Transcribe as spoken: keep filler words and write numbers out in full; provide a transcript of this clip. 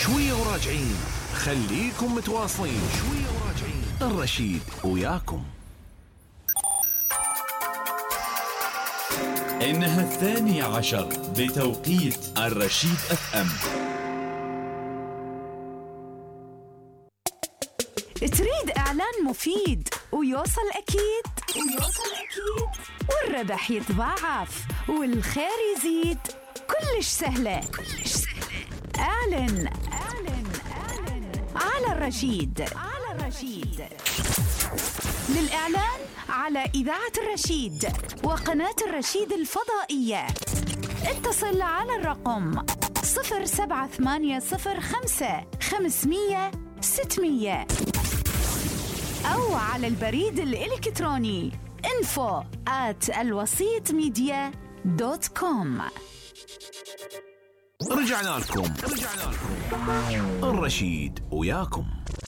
شوية وراجعين، خليكم متواصلين. شوية وراجعين، الرشيد وياكم. إنها الثانية عشر بتوقيت الرشيد أف أم. تريد إعلان مفيد ويوصل أكيد ويوصل أكيد والربح يتضاعف والخير يزيد؟ كلش سهلة كلش سهلة. أعلن أعلن أعلن على الرشيد على الرشيد. للإعلان على إذاعة الرشيد وقناة الرشيد الفضائية اتصل على الرقم صفر سبعة ثمانية صفر خمسة خمسمية ستمية أو على البريد الإلكتروني info at الوسيط ميديا دوت كوم. رجعنا لكم رجعنا لكم الرشيد وياكم.